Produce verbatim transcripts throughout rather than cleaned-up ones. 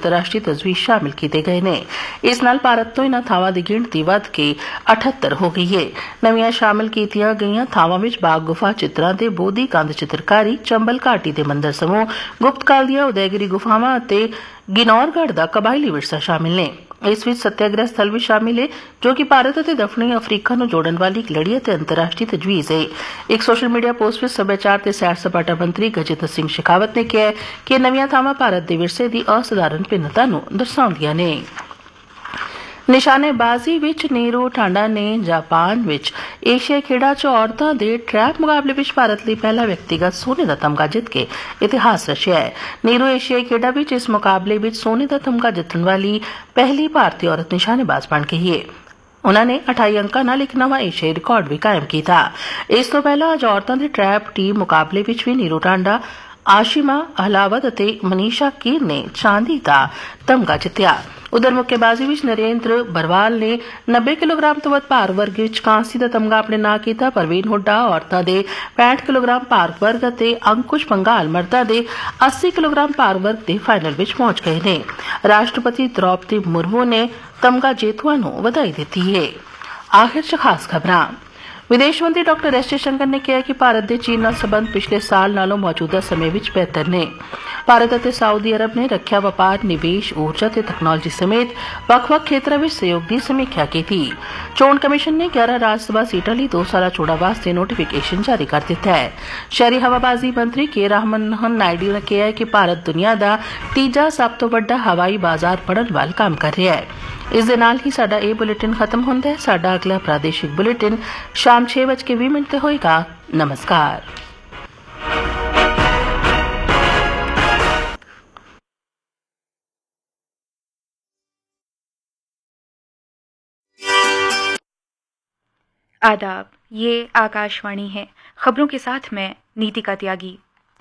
अंतर्राष्ट्रीय तजवीज़ शामिल किए गए ने। इस नाल भारत तो इन्हां थावां दी गिणती वध के अठहत्तर हो गई है। नवीआं शामिल कीतियां गईयां थावां विच बाग गुफा चित्रां ते बोधी कंध चित्रकारी, चंबल घाटी दे मंदर समूह, गुप्त काल दियां उदयगिरी गुफावां ते गिनौरगढ़ दा कबायली विरसा शामिल ने। इस विच सत्याग्रह स्थल भी शामिल है जो कि भारत और दक्षिणी अफ्रीका नूं जोड़न वाली एक लड़ी ते अंतर्राष्ट्रीय तजवीज़ है। एक सोशल मीडिया पोस्ट विच सभ्याचार ते सैर सपाटा मंत्री गजेंद्र सिंह शेखावत ने कहा कि नवीआं थावां भारत दे विरसे दी असाधारण भिन्नता नूं दर्शाउंदियां ने। निशानेबाजी विच नीरू टांडा ने जापान विच एशियाई खेड़ा च औरतां दे ट्रैप मुकाबले विच भारत लई पहला व्यक्तिगत सोने दा तमगा जित के इतिहास रचिया है। नीरू एशियाई खेड़ा विच इस मुकाबले विच सोने दा तमगा जितण वाली पहली भारतीय औरत निशानेबाज बन गई है। उन्होंने अठाई अंकां नाल एक नवां एशियाई रिकॉर्ड भी कायम कीता। इस तो पहला अज औरतां दे ट्रैप टीम मुकाबले विच भी नीरू टांडा, आशिमा अहलावत ते मनीषा कीर ने चांदी दा तमगा जितया। उधर मुक्केबाजी विच नरेंद्र बरवाल ने नब्बे किलोग्राम तो वध भार वर्ग विच कांसी दा तमगा अपने नां कीता। परवीन हुड्डा औरतां दे पैंठ किलोग्राम भार वर्ग ते अंकुश पंगाल मर्दां दे अस्सी किलोग्राम भार वर्ग दे फाइनल विच पहुंच गए ने। राष्ट्रपति द्रौपदी मुर्मू ने तमगा जेतुआं नूं वधाई दित्ती है। आखिर च खास खबरां। विदेश मंत्री डॉक्टर एस जयशंकर ने कहा कि भारत दे चीन नाल संबंध पिछले साल नालों मौजूदा समय विच बेहतर ने। भारत और सऊदी अरब ने रक्षा, व्यापार, निवेश, ऊर्जा ते तकनोलॉजी समेत ਵੱਖ-ਵੱਖ खेत्रों में सहयोग की समीक्षा की थी। चोण कमीशन ने ग्यारह राज्यसभा सीटां लई दो साला चोणा वास्ते नोटिफिकेशन जारी कर दिता है। शहरी हवाबाजी मंत्री के राममोहन नायडू ने कहा है कि भारत दुनिया का तीजा सब तो वड्डा हवाई बाजार बनने वाल काम कर रहा है। इस दे नाल ही साडा ये बुलेटिन खत्म होंदा है। साडा अगला प्रादेशिक बुलेटिन शाम छह बज के बीस मिनट ते होएगा। नमस्कार। आदाब, ये आकाशवाणी है। खबरों के साथ मैं नीतिका त्यागी।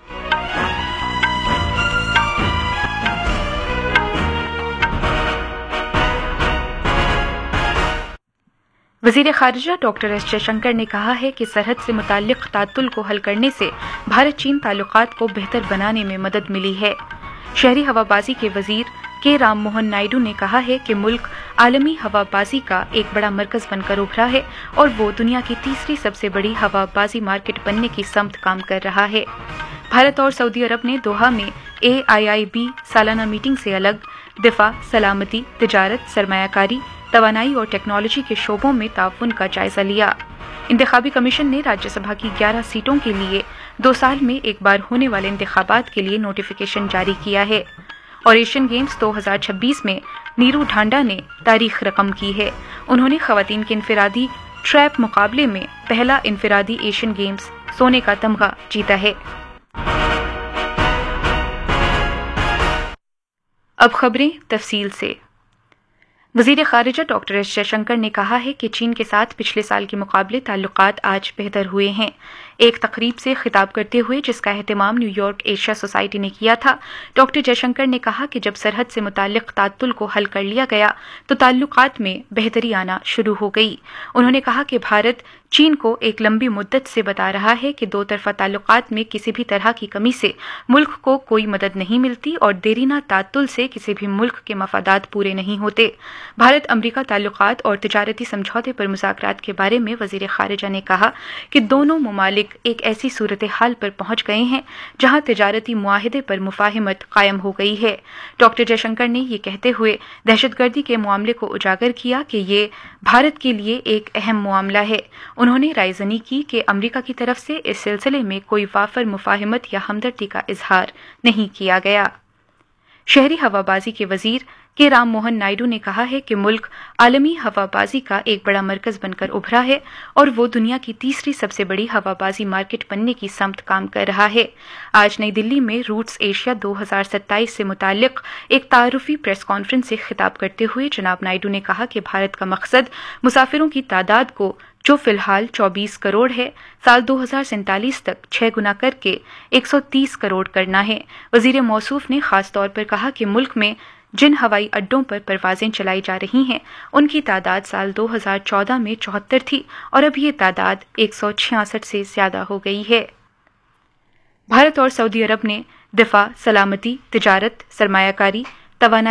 वजीर खारिजा डॉक्टर एस जयशंकर ने कहा है कि सरहद से मुताल्लिक तातुल को हल करने से भारत चीन ताल्लुकात को बेहतर बनाने में मदद मिली है। शहरी हवाबाजी के वजीर के राममोहन नायडू ने कहा है कि मुल्क आलमी हवाबाजी का एक बड़ा मरकज बनकर उभरा है और वो दुनिया की तीसरी सबसे बड़ी हवाबाजी मार्केट बनने की समत काम कर रहा है। भारत और सऊदी अरब ने दोहा में ए आई आई बी सालाना मीटिंग से अलग दिफा, सलामती, तिजारत, सरमायाकारी, तवानाई और टेक्नोलॉजी के शोबों में ताउन का जायजा लिया। इंतखाबी कमीशन ने राज्यसभा की ग्यारह सीटों के लिए दो साल में एक बार होने वाले इंतखाबात के लिए नोटिफिकेशन जारी किया है। और एशियन गेम्स दो हज़ार छब्बीस में नीरू ढांडा ने तारीख रकम की है। उन्होंने खवातीन के इनफिरादी ट्रैप मुकाबले में पहला इनफिरादी एशियन गेम्स सोने का तमगा जीता है। अब खबरें तफसील से। वजीर खारिजा डॉक्टर एस जयशंकर ने कहा है कि चीन के साथ पिछले साल के मुकाबले ताल्लुकात आज बेहतर हुए हैं। एक तकरीब से खिताब करते हुए जिसका एहतमाम न्यूयॉर्क एशिया सोसाइटी ने किया था, डॉक्टर जयशंकर ने कहा कि जब सरहद से मुताल्लिक तातुल को हल कर लिया गया तो ताल्लुकात में बेहतरी आना शुरू हो गई। उन्होंने कहा कि भारत चीन को एक लंबी मुद्दत से बता रहा है कि दो तरफा ताल्लुकात में किसी भी तरह की कमी से मुल्क को कोई मदद नहीं मिलती और देरीना तातुल से किसी भी मुल्क के मफादात पूरे नहीं होते। भारत अमरीका ताल्लुकात और तिजारती समझौते पर मुज़ाकरात के बारे में वजीर खारिजा ने कहा कि दोनों ममालिक एक ऐसी सूरत हाल पर पहुंच गए हैं जहां तिजारती मुआहिदे पर मुफाहिमत कायम हो गई है। डॉक्टर जयशंकर ने ये कहते हुए दहशतगर्दी के मामले को उजागर किया कि ये भारत के लिए एक अहम मामला है। उन्होंने रायजनी की कि अमरीका की तरफ से इस सिलसिले में कोई वाफर मुफाहिमत या हमदर्दी का इजहार नहीं किया गया। शहरी हवाबाजी के वजीर के राममोहन नायडू ने कहा है कि मुल्क आलमी हवाबाजी का एक बड़ा मरकज बनकर उभरा है और वो दुनिया की तीसरी सबसे बड़ी हवाबाजी मार्केट बनने की समत काम कर रहा है। आज नई दिल्ली में रूट्स एशिया दो हज़ार सत्ताईस से मुताल्लिक एक तारुफी प्रेस कॉन्फ्रेंस से खिताब करते हुए जनाब नायडू ने कहा कि भारत का मकसद मुसाफिरों की तादाद को, जो फिलहाल चौबीस करोड़ है, साल दो हज़ार सैंतालीस तक छह गुना करके एक सौ तीस करोड़ करना है। वजीर मौसूफ ने खास तौर पर कहा कि मुल्क में जिन हवाई अड्डों पर परवाजें चलाई जा रही हैं उनकी तादाद साल दो हज़ार चौदह में चौहत्तर थी और अब ये तादाद एक सौ छियासठ से ज्यादा हो गई है। भारत और सऊदी अरब ने दिफा, सलामती, तिजारत, सरमायाकारी, तवानाई